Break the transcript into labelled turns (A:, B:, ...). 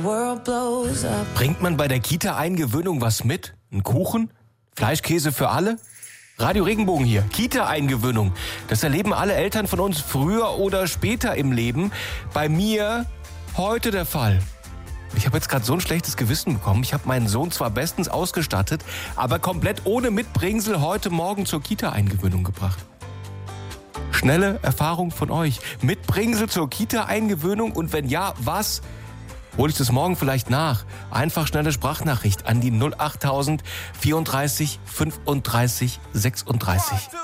A: Bringt man bei der Kita-Eingewöhnung was mit? Ein Kuchen? Fleischkäse für alle? Radio Regenbogen hier. Kita-Eingewöhnung. Das erleben alle Eltern von uns früher oder später im Leben. Bei mir heute der Fall. Ich habe jetzt gerade so ein schlechtes Gewissen bekommen. Ich habe meinen Sohn zwar bestens ausgestattet, aber komplett ohne Mitbringsel heute Morgen zur Kita-Eingewöhnung gebracht. Schnelle Erfahrung von euch. Mitbringsel zur Kita-Eingewöhnung und wenn ja, was? Hol ich das morgen vielleicht nach? Einfach schnelle Sprachnachricht an die 08000 34 35 36.